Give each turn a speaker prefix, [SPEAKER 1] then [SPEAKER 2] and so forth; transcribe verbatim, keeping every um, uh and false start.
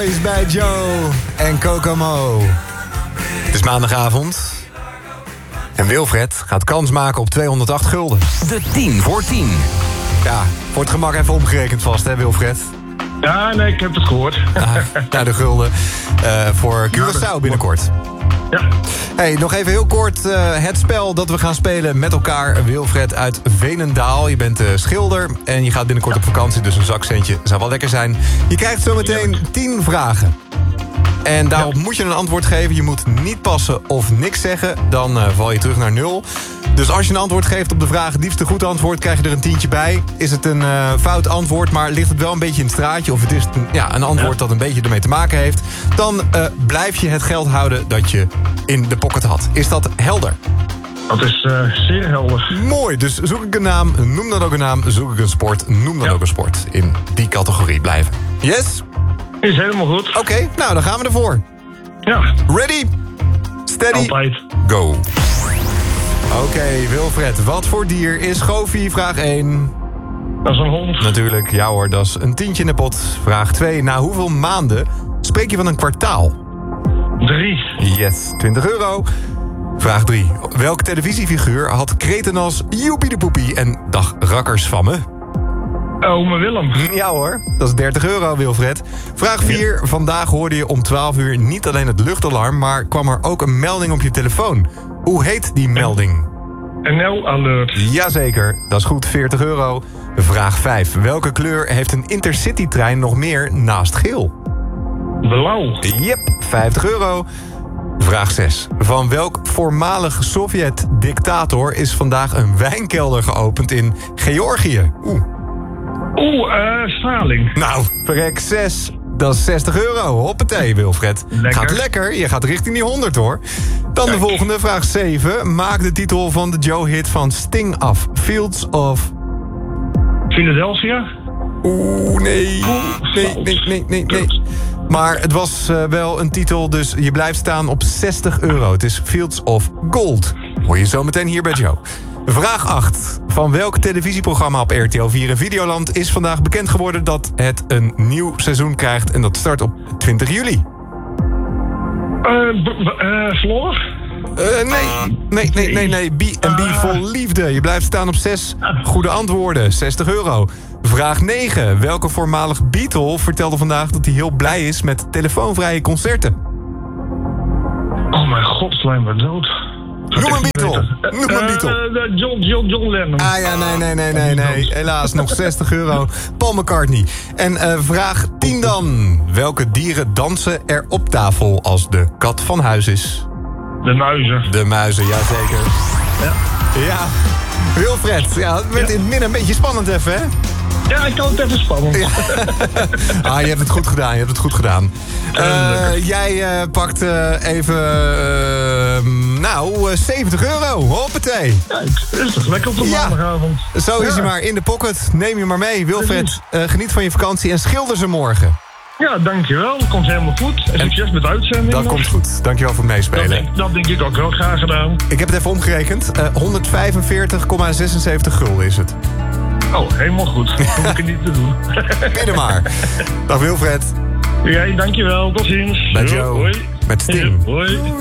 [SPEAKER 1] Boys bij Joe en Kokomo. Het is maandagavond. En Wilfred gaat kans maken op tweehonderdacht gulden.
[SPEAKER 2] De tien voor tien.
[SPEAKER 1] Ja, voor het gemak even omgerekend vast, hè Wilfred?
[SPEAKER 3] Ja, nee, ik heb het gehoord.
[SPEAKER 1] Ah, naar de gulden uh, voor Curaçao binnenkort.
[SPEAKER 3] Ja.
[SPEAKER 1] Hey, nog even heel kort uh, het spel dat we gaan spelen met elkaar. Wilfred uit Veenendaal. Je bent uh, schilder en je gaat binnenkort op vakantie, dus een zakcentje zou wel lekker zijn. Je krijgt zometeen tien vragen. En daarop ja. moet je een antwoord geven. Je moet niet passen of niks zeggen. Dan uh, val je terug naar nul. Dus als je een antwoord geeft op de vraag... het liefste goed antwoord, krijg je er een tientje bij. Is het een uh, fout antwoord, maar ligt het wel een beetje in het straatje... of het is een, ja, een antwoord ja. dat een beetje ermee te maken heeft... dan uh, blijf je het geld houden dat je in de pocket had. Is dat helder?
[SPEAKER 3] Dat is uh, zeer helder.
[SPEAKER 1] Mooi, dus zoek ik een naam, noem dan ook een naam... zoek ik een sport, noem dan ja. ook een sport. In die categorie blijven. Yes?
[SPEAKER 3] Is helemaal goed.
[SPEAKER 1] Oké, okay, nou dan gaan we ervoor.
[SPEAKER 3] Ja.
[SPEAKER 1] Ready? Steady?
[SPEAKER 3] Altijd.
[SPEAKER 1] Go. Oké, okay, Wilfred, wat voor dier is Goofy? Vraag één.
[SPEAKER 3] Dat is een hond.
[SPEAKER 1] Natuurlijk, ja hoor, dat is een tientje in de pot. Vraag twee, na hoeveel maanden spreek je van een kwartaal?
[SPEAKER 3] Drie.
[SPEAKER 1] Yes, twintig euro. Vraag drie, welke televisiefiguur had kreten als joepie de poepie en dag rakkers van me?
[SPEAKER 3] Ome Willem.
[SPEAKER 1] Ja hoor, dat is dertig euro, Wilfred. Vraag vier. Ja. Vandaag hoorde je om twaalf uur niet alleen het luchtalarm... maar kwam er ook een melding op je telefoon. Hoe heet die melding?
[SPEAKER 3] N L-alert.
[SPEAKER 1] Jazeker, dat is goed, veertig euro. Vraag vijf. Welke kleur heeft een intercitytrein nog meer naast geel?
[SPEAKER 3] Blauw.
[SPEAKER 1] Yep, vijftig euro. Vraag zes. Van welk voormalig Sovjet-dictator... is vandaag een wijnkelder geopend in Georgië? Oeh.
[SPEAKER 3] Oeh, uh, Straling.
[SPEAKER 1] Nou, verrek zes. Dat is zestig euro. Hoppatee, Wilfred.
[SPEAKER 3] Lekker.
[SPEAKER 1] Gaat lekker. Je gaat richting die honderd, hoor. Dan Kijk. De volgende, vraag zeven. Maak de titel van de Joe-hit van Sting af. Fields of...
[SPEAKER 3] Philadelphia?
[SPEAKER 1] Oeh, nee. Nee, nee, nee, nee, nee. Maar het was uh, wel een titel, dus je blijft staan op zestig euro. Het is Fields of Gold. Hoor je zo meteen hier bij Joe. Vraag acht. Van welk televisieprogramma op R T L vier in Videoland... is vandaag bekend geworden dat het een nieuw seizoen krijgt... en dat start op twintig juli?
[SPEAKER 3] Uh, uh, Floor?
[SPEAKER 1] Uh, nee, nee, nee, nee, nee. B en B uh, vol liefde. Je blijft staan op zes goede antwoorden. zestig euro. Vraag negen. Welke voormalig Beatle vertelde vandaag dat hij heel blij is... met telefoonvrije concerten?
[SPEAKER 3] Oh mijn god, slijm me dood.
[SPEAKER 1] Noem een Beatle. Noem een Beatle.
[SPEAKER 3] Uh, John, John, John Lennon.
[SPEAKER 1] Ah ja, nee, nee, nee, nee, nee. Helaas, nog zestig euro. Paul McCartney. En uh, vraag tien dan. Welke dieren dansen er op tafel als de kat van huis is?
[SPEAKER 3] De muizen.
[SPEAKER 1] De muizen, jazeker.
[SPEAKER 3] Ja.
[SPEAKER 1] Ja. Wilfred, ja, het werd ja. in het midden een beetje spannend even, hè?
[SPEAKER 3] Ja, ik kan het even spannend. Ja.
[SPEAKER 1] Ah, je hebt het goed gedaan, je hebt het goed gedaan. Uh, jij uh, pakt uh, even, uh, nou, uh, zeventig euro. Hoppatee.
[SPEAKER 3] Kijk, rustig, lekker op de ja. maandagavond.
[SPEAKER 1] Zo is ja. hij maar, in de pocket. Neem je maar mee, Wilfred. Uh, geniet van je vakantie en schilder ze morgen.
[SPEAKER 3] Ja, dankjewel. Dat komt helemaal goed. En succes met de uitzending.
[SPEAKER 1] Dat nog. Komt goed. Dankjewel voor het meespelen.
[SPEAKER 3] Dat denk, dat denk ik ook wel. Graag gedaan.
[SPEAKER 1] Ik heb het even omgerekend. Uh, honderdvijfenveertig komma zesenzeventig gulden is het.
[SPEAKER 3] Oh, helemaal goed. Dat hoef ik het niet te doen.
[SPEAKER 1] Binnen maar. Dag Wilfred.
[SPEAKER 3] Ja, dankjewel. Tot ziens.
[SPEAKER 1] Bij Joe.
[SPEAKER 3] Hoi.
[SPEAKER 1] Met Sting.
[SPEAKER 3] Hoi.